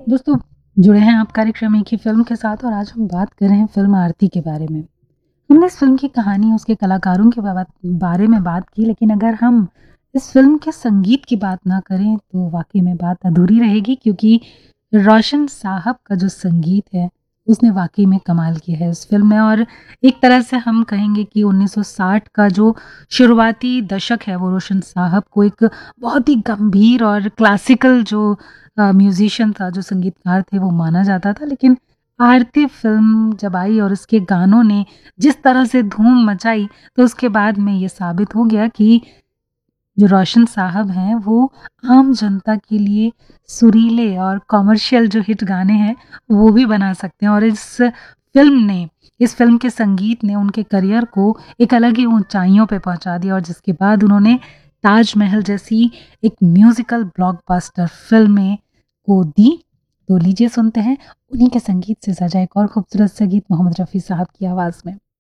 दोस्तों, जुड़े हैं आप कार्यक्रम एक ही फ़िल्म के साथ और आज हम बात कर रहे हैं फ़िल्म आरती के बारे में। हमने इस फ़िल्म की कहानी, उसके कलाकारों के बारे में बात की, लेकिन अगर हम इस फ़िल्म के संगीत की बात ना करें, तो वाक़ई में बात अधूरी रहेगी क्योंकि रोशन साहब का जो संगीत है, उसने वाक़ई में कमाल किया है इस फ़िल्म में और एक तरह से हम कहेंगे कि 1960 का जो शुरुआती दशक है, वो रोशन साहब को एक बहुत ही गंभीर और क्लासिकल जो म्यूज़िशियन था, जो संगीतकार थे, वो माना जाता था। लेकिन आरती फ़िल्म जब आई और उसके गानों ने जिस तरह से धूम मचाई, तो उसके बाद में ये साबित हो गया कि जो रोशन साहब हैं, वो आम जनता के लिए सुरीले और कमर्शियल जो हिट गाने हैं, वो भी बना सकते हैं और इस फ़िल्म के संगीत ने उनके करियर को एक अलग ही ऊँचाइयों पे पहुँचा दिया और जिसके बाद उन्होंने ताजमहल जैसी एक म्यूज़िकल ब्लॉकबस्टर फ़िल्में को दी। तो लीजिए सुनते हैं उन्हीं के संगीत से सजा एक और खूबसूरत सा गीत मोहम्मद रफ़ी साहब की आवाज़ में।